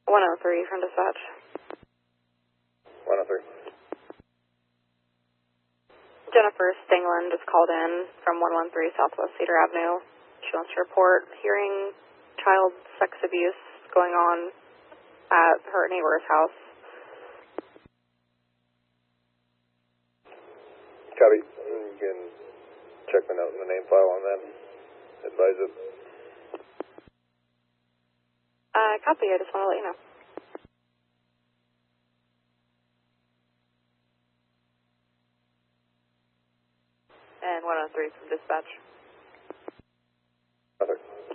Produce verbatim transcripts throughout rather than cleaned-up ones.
one oh three from dispatch. one oh three. Jennifer Stingland just called in from one one three Southwest Cedar Avenue. She wants to report hearing child sex abuse going on at her neighbor's house. Copy. You can check the note in the name file on that. Advise it. Uh, copy. I just want to let you know. And one oh three from dispatch. Okay.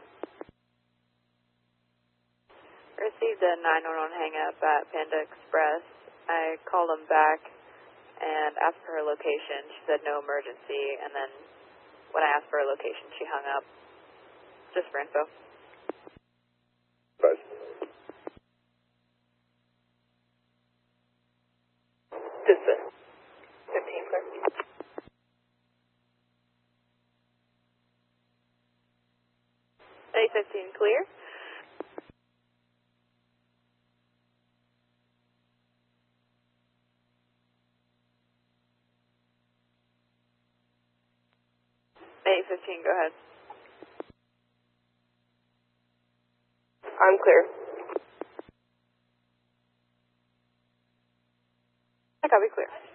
Received a nine one one hang-up at Panda Express. I called them back and asked for her location. She said no emergency, and then when I asked for her location, she hung up. Just for info. Advise. Dispatch. fifteen, clear. A fifteen, clear. A fifteen, go ahead. I'm clear. I copy, clear.